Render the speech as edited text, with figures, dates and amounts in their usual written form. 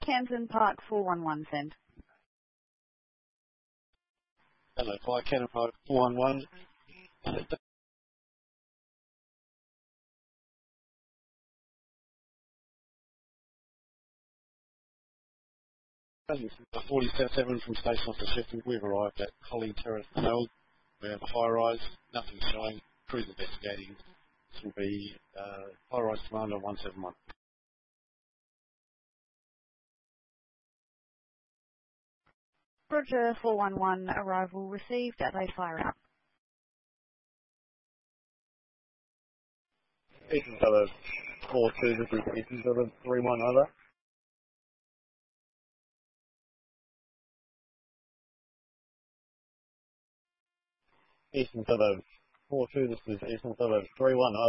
Canton Park 411 send. Hello, Fire Cannon Park 411. This is 47 from Station Officer Sheffield. We've arrived at Colleen Terrace, Manel. We have a high rise, nothing showing. Crews investigating. This will be high rise commander 171. Roger 411, arrival received at a fire out. Eastern Suburbs 42, this is Eastern Suburbs 31, over. Eastern Suburbs 42, this is Eastern Suburbs 31, over.